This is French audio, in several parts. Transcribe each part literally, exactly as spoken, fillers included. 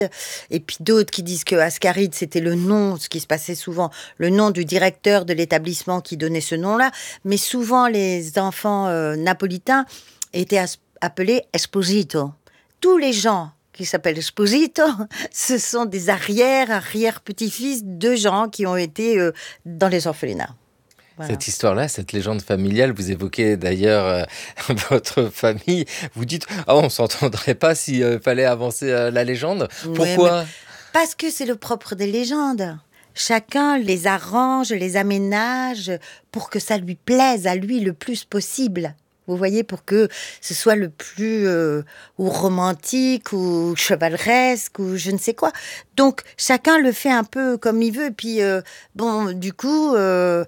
Et puis d'autres qui disent que Ascaride, c'était le nom, ce qui se passait souvent, le nom du directeur de l'établissement qui donnait ce nom-là. Mais souvent, les enfants euh, napolitains étaient as- appelés Esposito. Tous les gens qui s'appellent Esposito, ce sont des arrière, arrière-petits-fils de gens qui ont été euh, dans les orphelinats. Voilà. Cette histoire-là, cette légende familiale, vous évoquez d'ailleurs euh, votre famille. Vous dites, ah, on s'entendrait pas s'il euh, fallait avancer euh, la légende. Pourquoi? Ouais, parce que c'est le propre des légendes. Chacun les arrange, les aménage pour que ça lui plaise à lui le plus possible. Vous voyez, pour que ce soit le plus euh, ou romantique ou chevaleresque ou je ne sais quoi. Donc, chacun le fait un peu comme il veut. Et puis, euh, bon, du coup... Euh,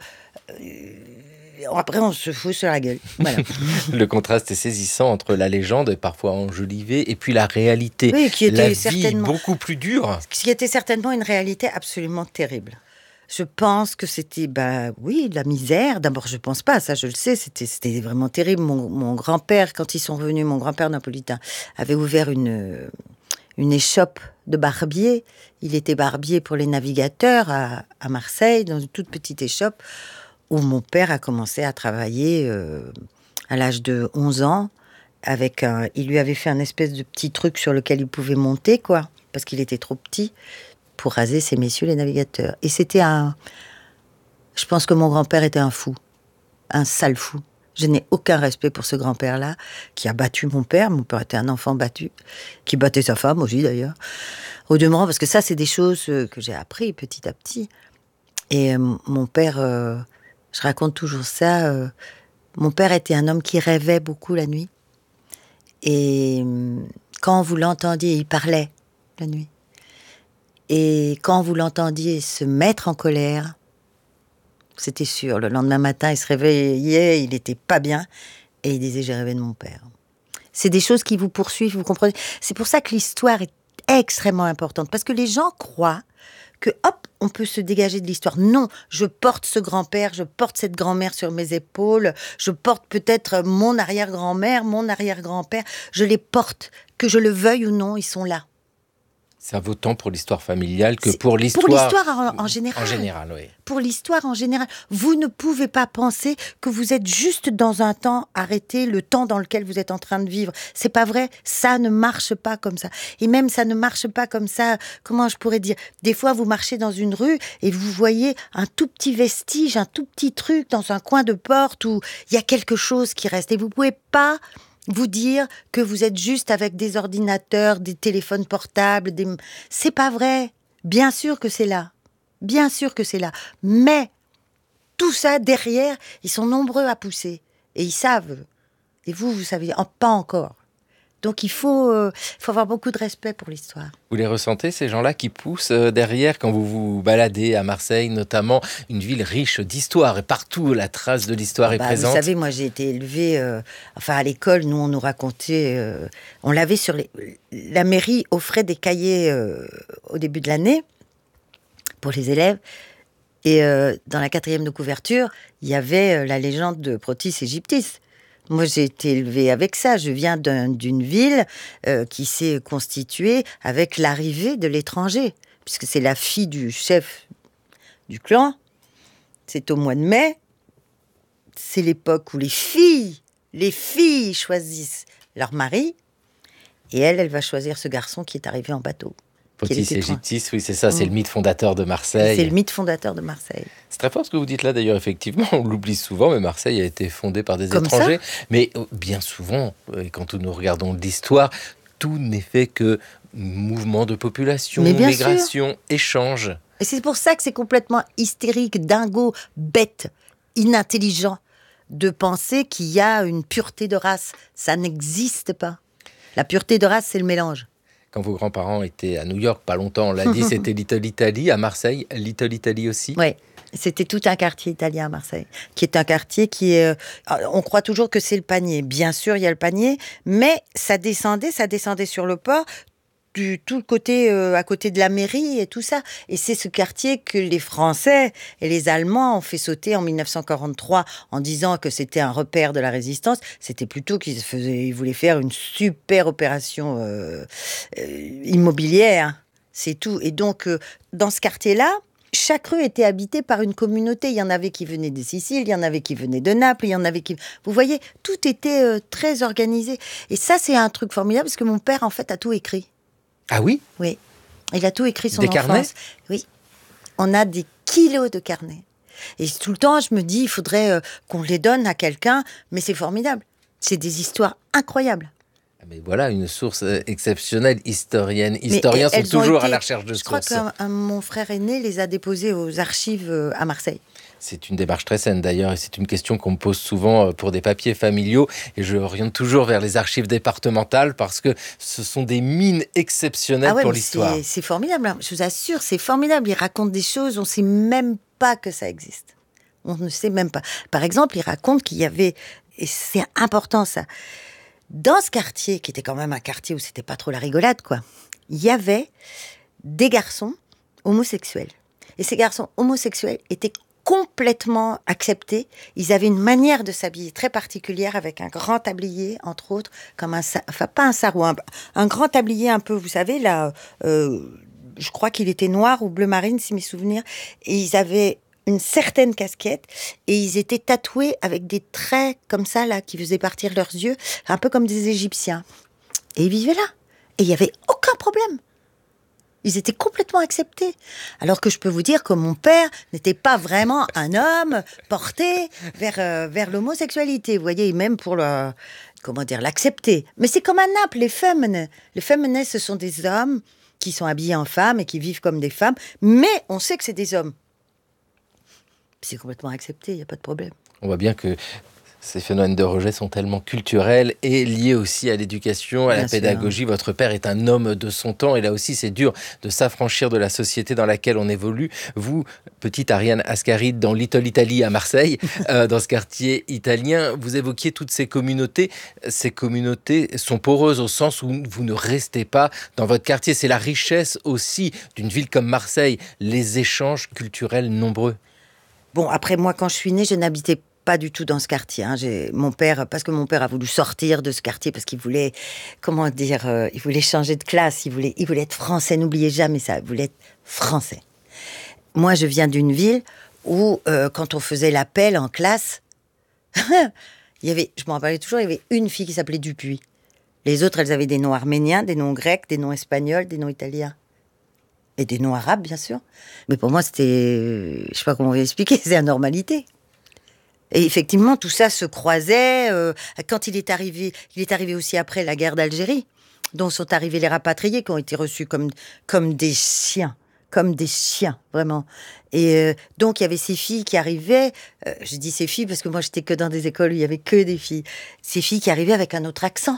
Après, on se fout sur la gueule. Voilà. Le contraste est saisissant entre la légende, parfois enjolivée, et puis la réalité. Oui, qui était la vie certainement beaucoup plus dure. Qui était certainement une réalité absolument terrible. Je pense que c'était, bah oui, de la misère. D'abord, je pense pas, ça je le sais, c'était, c'était vraiment terrible. Mon, mon grand-père, quand ils sont revenus, mon grand-père napolitain, avait ouvert une, une échoppe de barbier. Il était barbier pour les navigateurs à, à Marseille, dans une toute petite échoppe, où mon père a commencé à travailler euh, à l'âge de onze ans. Avec un, il lui avait fait un espèce de petit truc sur lequel il pouvait monter, quoi, parce qu'il était trop petit, pour raser ces messieurs les navigateurs. Et c'était un... Je pense que mon grand-père était un fou, un sale fou. Je n'ai aucun respect pour ce grand-père-là, qui a battu mon père. Mon père était un enfant battu, qui battait sa femme aussi, d'ailleurs. Au demeurant, parce que ça, c'est des choses que j'ai appris petit à petit. Et euh, mon père... Euh, je raconte toujours ça. Euh, mon père était un homme qui rêvait beaucoup la nuit. Et quand vous l'entendiez, il parlait la nuit. Et quand vous l'entendiez se mettre en colère, c'était sûr. Le lendemain matin, il se réveillait, il n'était pas bien. Et il disait, j'ai rêvé de mon père. C'est des choses qui vous poursuivent, vous comprenez. C'est pour ça que l'histoire est extrêmement importante. Parce que les gens croient que, hop, on peut se dégager de l'histoire. Non, je porte ce grand-père, je porte cette grand-mère sur mes épaules, je porte peut-être mon arrière-grand-mère, mon arrière-grand-père, je les porte, que je le veuille ou non, ils sont là. Ça vaut tant pour l'histoire familiale que C'est pour l'histoire... Pour l'histoire en, en général. En général, oui. Pour l'histoire en général. Vous ne pouvez pas penser que vous êtes juste dans un temps arrêté, le temps dans lequel vous êtes en train de vivre. C'est pas vrai. Ça ne marche pas comme ça. Et même ça ne marche pas comme ça. Comment je pourrais dire? Des fois, vous marchez dans une rue et vous voyez un tout petit vestige, un tout petit truc dans un coin de porte où il y a quelque chose qui reste. Et vous pouvez pas vous dire que vous êtes juste avec des ordinateurs, des téléphones portables, des... c'est pas vrai. Bien sûr que c'est là. Bien sûr que c'est là. Mais tout ça, derrière, ils sont nombreux à pousser. Et ils savent. Et vous, vous savez en, pas encore. Donc il faut, euh, faut avoir beaucoup de respect pour l'histoire. Vous les ressentez, ces gens-là qui poussent euh, derrière quand vous vous baladez à Marseille, notamment, une ville riche d'histoire, et partout la trace de l'histoire ah est bah, présente. Vous savez, moi j'ai été élevée, euh, enfin à l'école, nous on nous racontait, euh, on l'avait sur les... La mairie offrait des cahiers euh, au début de l'année pour les élèves. Et euh, dans la quatrième de couverture, il y avait euh, la légende de Protis Égyptis. Moi, j'ai été élevée avec ça. Je viens d'un, d'une ville euh, qui s'est constituée avec l'arrivée de l'étranger, puisque c'est la fille du chef du clan. C'est au mois de mai. C'est l'époque où les filles, les filles choisissent leur mari. Et elle, elle va choisir ce garçon qui est arrivé en bateau. Protis Égyptis, oui, c'est ça, c'est mmh. le mythe fondateur de Marseille. C'est le mythe fondateur de Marseille. C'est très fort ce que vous dites là, d'ailleurs, effectivement, on l'oublie souvent, mais Marseille a été fondée par des Comme étrangers. Ça mais bien souvent, quand nous regardons l'histoire, tout n'est fait que mouvement de population, migration, sûr. échange. Et c'est pour ça que c'est complètement hystérique, dingo, bête, inintelligent de penser qu'il y a une pureté de race. Ça n'existe pas. La pureté de race, c'est le mélange. Quand vos grands-parents étaient à New York, pas longtemps, on l'a dit, c'était Little Italy. À Marseille, Little Italy aussi. Oui, c'était tout un quartier italien à Marseille, qui est un quartier qui est... On croit toujours que c'est le panier. Bien sûr, il y a le panier, mais ça descendait, ça descendait sur le port, du tout le côté euh, à côté de la mairie et tout ça. Et c'est ce quartier que les Français et les Allemands ont fait sauter en dix-neuf cent quarante-trois en disant que c'était un repère de la résistance. C'était plutôt qu'ils faisaient, ils voulaient faire une super opération euh, euh, immobilière C'est tout. Et donc, euh, dans ce quartier-là, chaque rue était habitée par une communauté. Il y en avait qui venaient de Sicile, il y en avait qui venaient de Naples, il y en avait qui... Vous voyez, tout était euh, très organisé. Et ça, c'est un truc formidable, parce que mon père, en fait, a tout écrit. Ah oui? Oui. Il a tout écrit son des enfance. Carnets? Oui. On a des kilos de carnets. Et tout le temps, je me dis, il faudrait euh, qu'on les donne à quelqu'un, mais c'est formidable. C'est des histoires incroyables. Mais voilà, une source exceptionnelle, historienne. Historiens sont toujours été, à la recherche de je sources. Je crois que mon frère aîné les a déposés aux archives à Marseille. C'est une démarche très saine d'ailleurs, et c'est une question qu'on me pose souvent pour des papiers familiaux. Et je oriente toujours vers les archives départementales parce que ce sont des mines exceptionnelles ah ouais, pour l'histoire. C'est, c'est formidable, je vous assure, c'est formidable. Ils racontent des choses, on ne sait même pas que ça existe. On ne sait même pas. Par exemple, ils racontent qu'il y avait, et c'est important ça, dans ce quartier, qui était quand même un quartier où c'était pas trop la rigolade, quoi, il y avait des garçons homosexuels. Et ces garçons homosexuels étaient complètement acceptés. Ils avaient une manière de s'habiller très particulière, avec un grand tablier, entre autres, comme un, enfin pas un sarrau, un, un grand tablier un peu, vous savez, là, euh, je crois qu'il était noir ou bleu marine, si mes souvenirs. Et ils avaient une certaine casquette, et ils étaient tatoués avec des traits comme ça, là, qui faisaient partir leurs yeux, un peu comme des Égyptiens. Et ils vivaient là. Et il n'y avait aucun problème. Ils étaient complètement acceptés. Alors que je peux vous dire que mon père n'était pas vraiment un homme porté vers, euh, vers l'homosexualité, vous voyez, même pour le, comment dire, l'accepter. Mais c'est comme à Naples, les féminins. Les féminins, ce sont des hommes qui sont habillés en femmes et qui vivent comme des femmes, mais on sait que c'est des hommes. C'est complètement accepté, il n'y a pas de problème. On voit bien que ces phénomènes de rejet sont tellement culturels et liés aussi à l'éducation, à bien la sûr. pédagogie. Votre père est un homme de son temps, et là aussi c'est dur de s'affranchir de la société dans laquelle on évolue. Vous, petite Ariane Ascaride, dans Little Italy à Marseille, euh, dans ce quartier italien, vous évoquiez toutes ces communautés. Ces communautés sont poreuses au sens où vous ne restez pas dans votre quartier. C'est la richesse aussi d'une ville comme Marseille, les échanges culturels nombreux. Bon, après, moi, quand je suis née, je n'habitais pas du tout dans ce quartier. Hein. J'ai, mon père, parce que mon père a voulu sortir de ce quartier, parce qu'il voulait, comment dire, euh, il voulait changer de classe, il voulait, il voulait être français, n'oubliez jamais ça, il voulait être français. Moi, je viens d'une ville où, euh, quand on faisait l'appel en classe, il y avait, je m'en rappelle toujours, il y avait une fille qui s'appelait Dupuis. Les autres, elles avaient des noms arméniens, des noms grecs, des noms espagnols, des noms italiens. Et des noms arabes, bien sûr. Mais pour moi, c'était... Je sais pas comment on va expliquer, c'est la normalité. Et effectivement, tout ça se croisait. Euh, quand il est arrivé... Il est arrivé aussi après la guerre d'Algérie, dont sont arrivés les rapatriés, qui ont été reçus comme, comme des chiens. Comme des chiens, vraiment. Et euh, donc, il y avait ces filles qui arrivaient... Euh, je dis ces filles parce que moi, j'étais que dans des écoles où il y avait que des filles. Ces filles qui arrivaient avec un autre accent.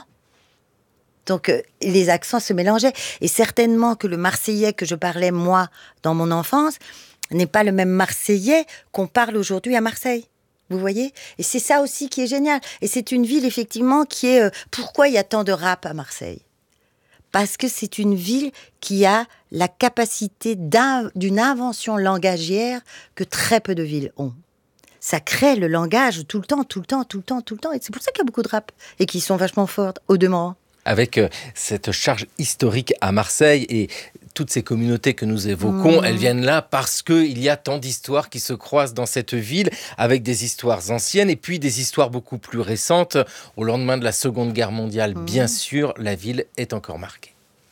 Donc, euh, les accents se mélangeaient. Et certainement que le Marseillais que je parlais, moi, dans mon enfance, n'est pas le même Marseillais qu'on parle aujourd'hui à Marseille. Vous voyez ? Et c'est ça aussi qui est génial. Et c'est une ville, effectivement, qui est... Euh, pourquoi il y a tant de rap à Marseille ? Parce que c'est une ville qui a la capacité d'un, d'une invention langagière que très peu de villes ont. Ça crée le langage tout le temps, tout le temps, tout le temps, tout le temps. Et c'est pour ça qu'il y a beaucoup de rap. Et qui sont vachement fortes, au demeurant. Avec cette charge historique à Marseille et toutes ces communautés que nous évoquons, mmh. elles viennent là parce qu'il y a tant d'histoires qui se croisent dans cette ville, avec des histoires anciennes et puis des histoires beaucoup plus récentes. Au lendemain de la Seconde Guerre mondiale, mmh. bien sûr, la ville est encore marquée.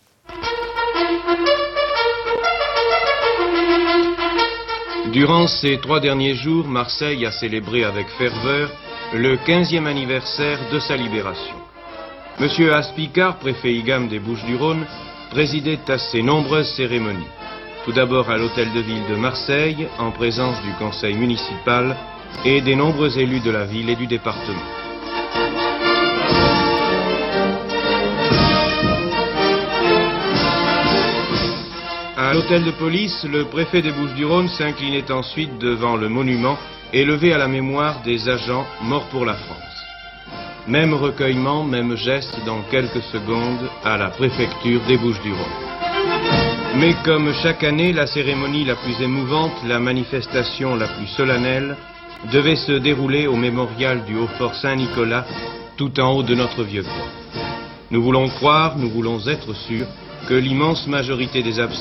Durant ces trois derniers jours, Marseille a célébré avec ferveur le quinzième anniversaire de sa libération. Monsieur Aspicard, préfet I G A M des Bouches-du-Rhône, présidait à ces nombreuses cérémonies. Tout d'abord à l'hôtel de ville de Marseille, en présence du conseil municipal et des nombreux élus de la ville et du département. À l'hôtel de police, le préfet des Bouches-du-Rhône s'inclinait ensuite devant le monument élevé à la mémoire des agents morts pour la France. Même recueillement, même geste dans quelques secondes à la préfecture des Bouches-du-Rhône. Mais comme chaque année, la cérémonie la plus émouvante, la manifestation la plus solennelle, devait se dérouler au mémorial du Haut-Fort Saint-Nicolas, tout en haut de notre vieux port. Nous voulons croire, nous voulons être sûrs que l'immense majorité des absents